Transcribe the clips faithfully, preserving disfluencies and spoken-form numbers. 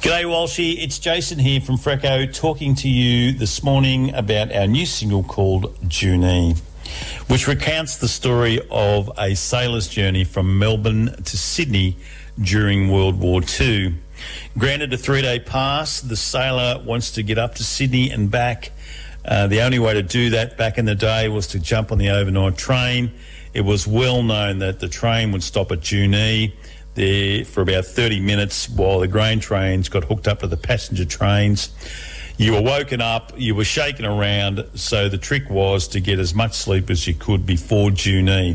G'day Walshy, it's Jason here from Freco talking to you this morning about our new single called Junee, which recounts the story of a sailor's journey from Melbourne to Sydney during World War Two. Granted a three-day pass, the sailor wants to get up to Sydney and back. Uh, the only way to do that back in the day was to jump on the overnight train. It was well known that the train would stop at Junee there for about thirty minutes while the grain trains got hooked up to the passenger trains. You were woken up, you were shaken around, so the trick was to get as much sleep as you could before Junee.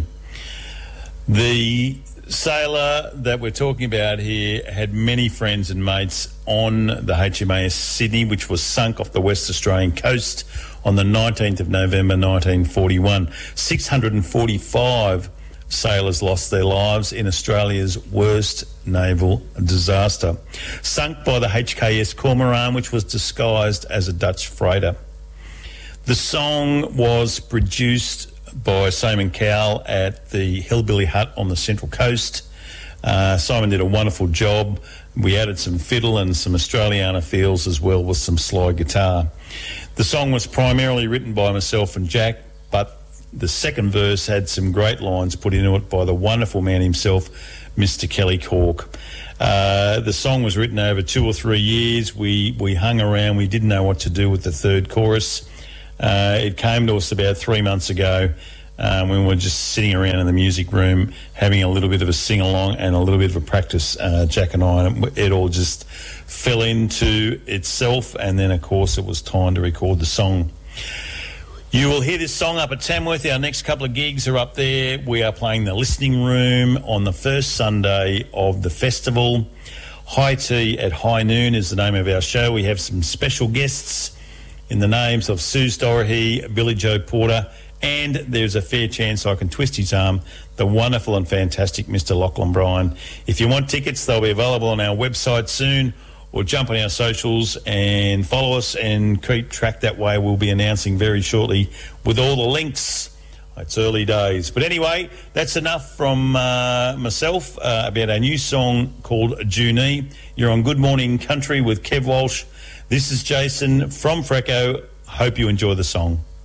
The sailor that we're talking about here had many friends and mates on the H M A S Sydney, which was sunk off the West Australian coast on the nineteenth of November nineteen forty-one. six hundred forty-five sailors lost their lives in Australia's worst naval disaster, sunk by the H K S Cormorant, which was disguised as a Dutch freighter. The song was produced by Simon Cowell at the Hillbilly Hut on the Central Coast. Uh, Simon did a wonderful job. We added some fiddle and some Australiana feels as well with some slide guitar. The song was primarily written by myself and Jack, but the second verse had some great lines put into it by the wonderful man himself, Mister Kelly Cork. Uh, the song was written over two or three years. We we hung around. We didn't know what to do with the third chorus. Uh, it came to us about three months ago um, when we were just sitting around in the music room having a little bit of a sing-along and a little bit of a practice, uh, Jack and I, and it all just fell into itself, and then, of course, it was time to record the song. You will hear this song up at Tamworth. Our next couple of gigs are up there. We are playing the Listening Room on the first Sunday of the festival. High Tea at High Noon is the name of our show. We have some special guests in the names of Suze Doherty, Billy Joe Porter, and there's a fair chance I can twist his arm, the wonderful and fantastic Mister Lachlan Bryan. If you want tickets, they'll be available on our website soon, or jump on our socials and follow us and keep track that way. We'll be announcing very shortly with all the links. It's early days. But anyway, that's enough from uh, myself uh, about our new song called Junee. You're on Good Morning Country with Kev Walsh. This is Jason from Freco. Hope you enjoy the song.